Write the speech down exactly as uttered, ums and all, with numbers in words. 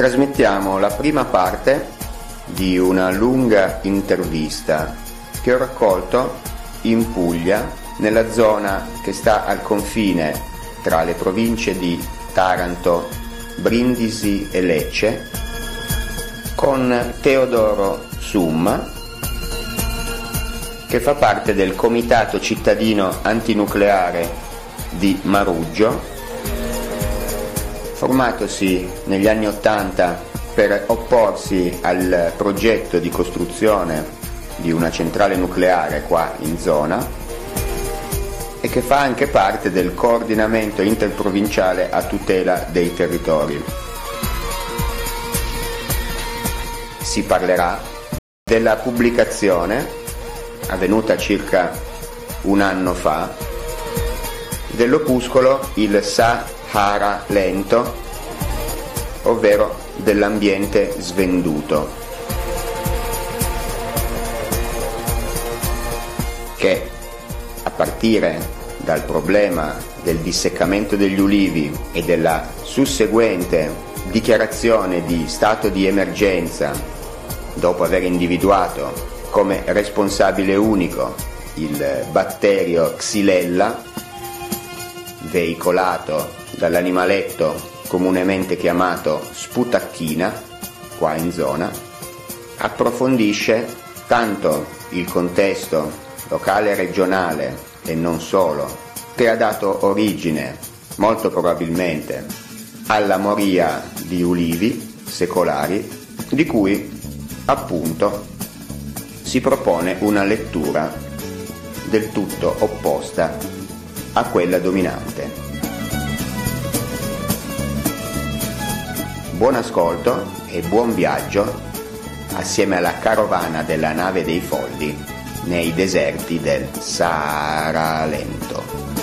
trasmettiamo la prima parte di una lunga intervista che ho raccolto in Puglia, nella zona che sta al confine tra le province di Taranto, Brindisi e Lecce, con Teodoro Summa, che fa parte del Comitato Cittadino Antinucleare di Maruggio, formatosi negli anni Ottanta per opporsi al progetto di costruzione di una centrale nucleare qua in zona, e che fa anche parte del coordinamento interprovinciale a tutela dei territori. Si parlerà della pubblicazione, avvenuta circa un anno fa, dell'opuscolo Il Sahara Lento, ovvero dell'ambiente svenduto, che a partire dal problema del disseccamento degli ulivi e della susseguente dichiarazione di stato di emergenza, dopo aver individuato come responsabile unico il batterio Xylella, veicolato dall'animaletto comunemente chiamato sputacchina, qua in zona, approfondisce tanto il contesto locale e regionale e non solo, che ha dato origine, molto probabilmente, alla moria di ulivi secolari, di cui appunto si propone una lettura del tutto opposta a quella dominante. Buon ascolto e buon viaggio assieme alla carovana della nave dei folli nei deserti del Sahara Lento.